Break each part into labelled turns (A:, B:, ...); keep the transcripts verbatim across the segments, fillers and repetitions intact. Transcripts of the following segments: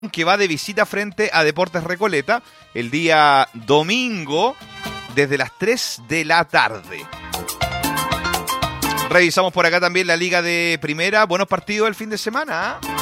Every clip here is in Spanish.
A: que va de visita frente a Deportes Recoleta el día domingo desde las tres de la tarde. Revisamos por acá también la Liga de Primera. Buenos partidos el fin de semana, ¿eh?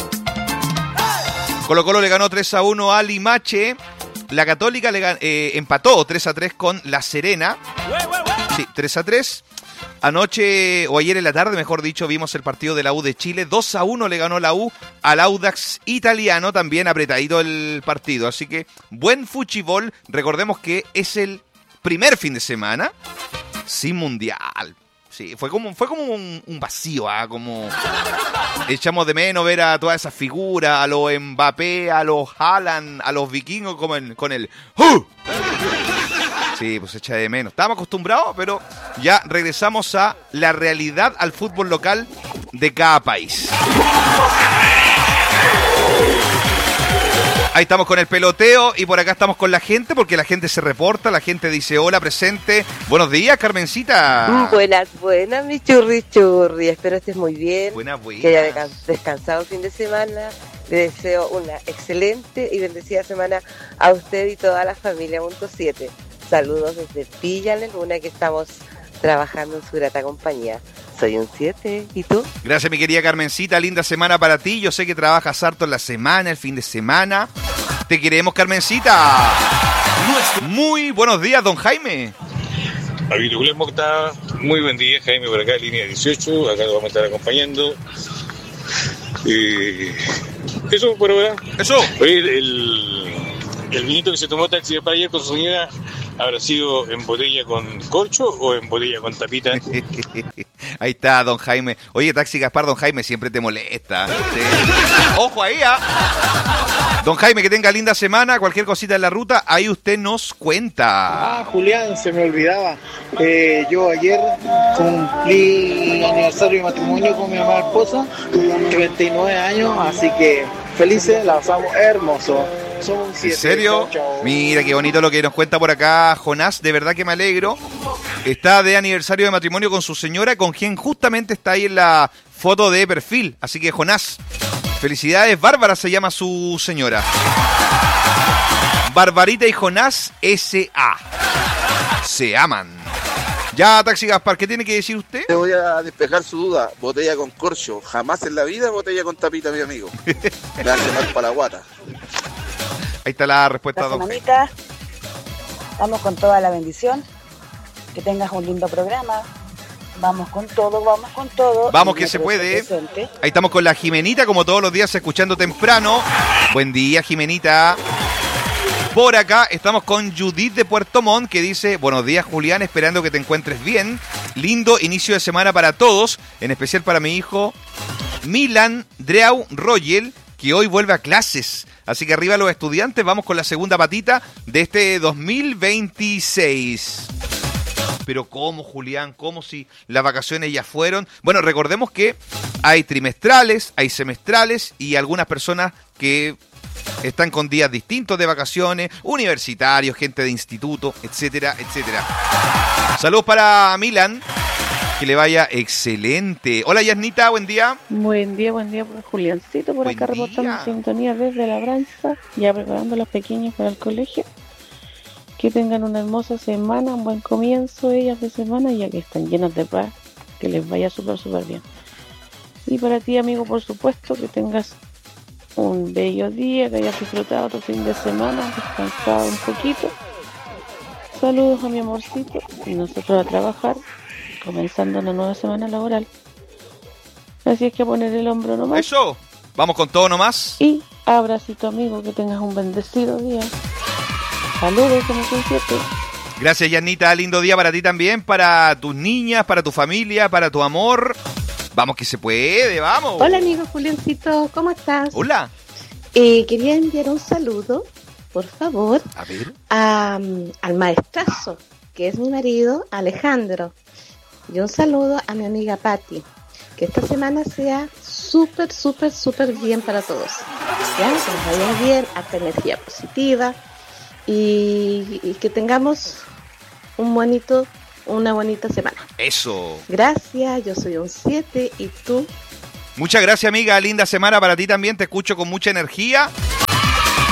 A: Colo Colo le ganó tres a uno a Limache. La Católica le gan- eh, empató tres a tres con La Serena. Sí, tres a tres. Anoche, o ayer en la tarde, mejor dicho, vimos el partido de la U de Chile. dos a uno le ganó la U al Audax italiano, también apretadito el partido. Así que, buen fuchibol. Recordemos que es el primer fin de semana sin mundial. Sí, fue como, fue como un, un vacío, ¿eh? Como echamos de menos ver a todas esas figuras, a los Mbappé, a los Haaland, a los vikingos como en, con el ¡huh! Sí, pues echa de menos. Estábamos acostumbrados, pero ya regresamos a la realidad, al fútbol local de cada país. Ahí estamos con el peloteo y por acá estamos con la gente, porque la gente se reporta, la gente dice hola, presente. Buenos días, Carmencita.
B: Buenas, buenas, mi churri churri. Espero estés muy bien.
A: Buenas, buenas.
B: Que haya descansado el fin de semana. Le deseo una excelente y bendecida semana a usted y toda la familia punto siete. Saludos desde Villa La Luna, que estamos trabajando en su grata compañía. Soy un siete. ¿Y tú?
A: Gracias, mi querida Carmencita. Linda semana para ti. Yo sé que trabajas harto en la semana, el fin de semana. Te queremos, Carmencita. Muy buenos días, don Jaime.
C: Avito Guillermo, está muy buen día. Jaime por acá, línea dieciocho. Acá lo vamos a estar acompañando. Eh, eso, por ahora.
A: Eso.
C: Oye, el, el vinito que se tomó Taxi de para ayer con su señora, ¿habrá sido en botella con corcho o en botella con tapita?
A: Ahí está, don Jaime. Oye, Taxi Gaspar, don Jaime siempre te molesta. Sí. Ojo ahí, ¿ah? Don Jaime, que tenga linda semana. Cualquier cosita en la ruta, ahí usted nos cuenta.
D: Ah, Julián, se me olvidaba. Eh, yo ayer cumplí aniversario de matrimonio con mi amada esposa, treinta y nueve años, así que felices, la pasamos hermoso. Somos un siete.
A: ¿En serio?
D: Chao, chao.
A: Mira qué bonito lo que nos cuenta por acá Jonás, de verdad que me alegro. Está de aniversario de matrimonio con su señora, con quien justamente está ahí en la foto de perfil. Así que Jonás, felicidades. Bárbara se llama su señora. Barbarita y Jonás S A se aman. Ya, Taxi Gaspar, ¿qué tiene que decir usted?
E: Te voy a despejar su duda. Botella con corcho. Jamás en la vida botella con tapita, mi amigo. Me hace mal para la guata.
A: Ahí está la respuesta,
F: La
A: don Jaime.
F: semanita, vamos con toda la bendición, que tengas un lindo programa, vamos con todo, vamos con todo.
A: Vamos
F: Y
A: que
F: me
A: se
F: parece
A: puede.
F: presente.
A: Ahí estamos con la Jimenita, como todos los días, escuchando temprano. Buen día, Jimenita. Por acá estamos con Judith de Puerto Montt, que dice: buenos días, Julián, esperando que te encuentres bien. Lindo inicio de semana para todos, en especial para mi hijo Milan Dreau Royel, que hoy vuelve a clases. Así que arriba los estudiantes, vamos con la segunda patita de este dos mil veintiséis. Pero ¿cómo, Julián? ¿Cómo si las vacaciones ya fueron? Bueno, recordemos que hay trimestrales, hay semestrales y algunas personas que están con días distintos de vacaciones, universitarios, gente de instituto, etcétera, etcétera. Saludos para Milan. Que le vaya excelente. Hola, Yasnita, buen día.
G: Buen día, buen día por Juliancito, por
A: Buen
G: acá reportando
A: día.
G: sintonía desde la Branza, ya preparando a los pequeños para el colegio. Que tengan una hermosa semana, un buen comienzo ellas de semana, ya que están llenas de paz, que les vaya súper, súper bien. Y para ti, amigo, por supuesto, que tengas un bello día, que hayas disfrutado tu fin de semana, descansado un poquito. Saludos a mi amorcito y nosotros a trabajar, comenzando una nueva semana laboral. Así es que a poner el hombro nomás.
A: Eso. Vamos con todo nomás.
G: Y abracito, amigo, que tengas un bendecido día. Saludos, como son siete.
A: Gracias, Yanita. Lindo día para ti también, para tus niñas, para tu familia, para tu amor. Vamos que se puede, vamos.
H: Hola amigo Juliancito, ¿cómo estás?
A: Hola.
H: Eh, quería enviar un saludo, por favor,
A: A ver.
H: a, al maestrazo, que es mi marido, Alejandro. Y un saludo a mi amiga Patti. Que esta semana sea súper, súper, súper bien para todos. Ya, que nos vaya bien, harta energía positiva. Y, y que tengamos un bonito, una bonita semana.
A: Eso.
H: Gracias, yo soy un siete y tú.
A: Muchas gracias, amiga. Linda semana para ti también. Te escucho con mucha energía.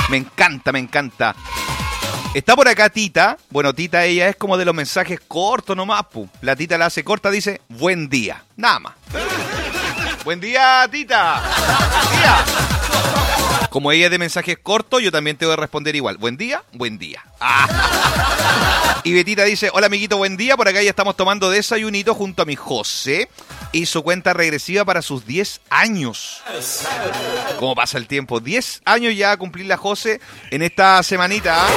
A: Me encanta, me encanta. Está por acá Tita. Bueno, Tita, ella es como de los mensajes cortos nomás, pu. La Tita la hace corta, dice, buen día. Nada más. Buen día, Tita. Buen día. Como ella es de mensajes cortos, yo también te voy a responder igual. Buen día, buen día. Ah. Y Betita dice, hola amiguito, buen día. Por acá ya estamos tomando desayunito junto a mi José y su cuenta regresiva para sus diez años. ¿Cómo pasa el tiempo? diez años ya a cumplir la José en esta semanita.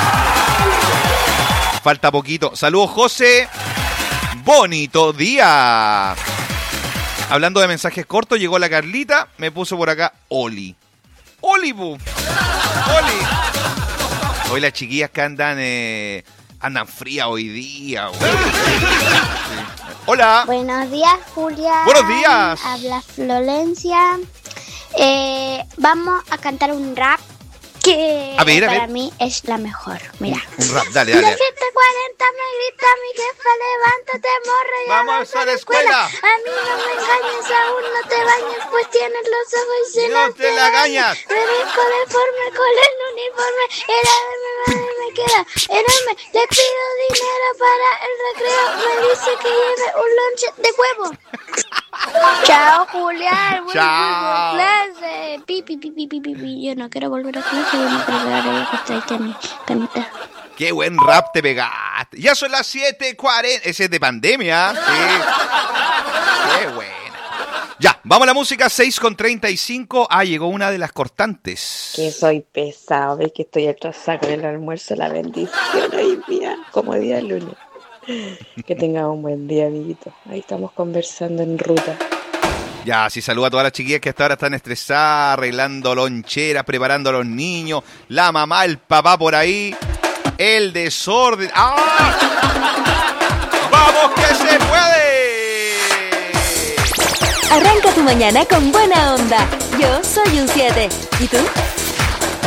A: Falta poquito. Saludos, José. Bonito día. Hablando de mensajes cortos, llegó la Carlita, me puso por acá Oli. Oli, bu. Oli. Hoy las chiquillas que andan eh, andan frías hoy día. Sí. Hola.
I: Buenos días, Julia.
A: Buenos días.
I: Habla Florencia. Eh, vamos a cantar un rap que
A: a ver, a
I: para
A: ver.
I: mí es la mejor. Mira.
A: Un, un rap, dale, dale.
I: Las siete cuarenta me grita mi jefa, levántate, morra, ya
A: vamos a la escuela.
I: A mí no me engañes, aún no te bañes, pues tienes los ojos llenos
A: no te la gañas.
I: Merezco deforme con el uniforme, era de mi madre, me queda enorme. Le pido dinero para el recreo, me dice que lleve un lonche de huevo. Chao, Julián.
A: Chao.
I: Clase. Pi, pi, pi, pi, pi, pi, pi. Yo no quiero volver a clase, yo no quiero quedar ahí acostadita en mi camita.
A: Qué buen rap te pegaste. Ya son las siete cuarenta. Ese es de pandemia. Sí. Qué buena. Ya, vamos a la música. seis con treinta y cinco. Ah, llegó una de las cortantes.
J: Que soy pesado. Ves que estoy atrasada con el almuerzo. La bendición hoy día, como día lunes. Que tenga un buen día, amiguito. Ahí estamos conversando en ruta.
A: Ya, sí, saluda a todas las chiquillas que hasta ahora están estresadas, arreglando loncheras, preparando a los niños, la mamá, el papá por ahí, el desorden. ¡Ah! ¡Vamos que se puede!
K: Arranca tu mañana con buena onda. Yo soy un siete. ¿Y tú?